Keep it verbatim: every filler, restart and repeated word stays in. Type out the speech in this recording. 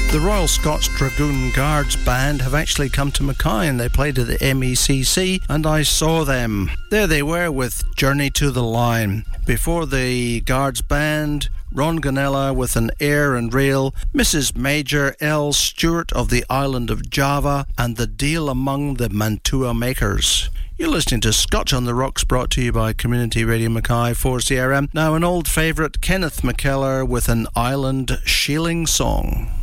The Royal Scots Dragoon Guards Band have actually come to Mackay and they played at the M E C C and I saw them. There they were with Journey to the Line. Before the Guards Band, Ron Ganella with an air and reel, Missus Major L. Stewart of the island of Java, and The Deal Among the Mantua Makers. You're listening to Scotch on the Rocks, brought to you by Community Radio Mackay four C R M. Now an old favourite, Kenneth McKellar with an island shieling song.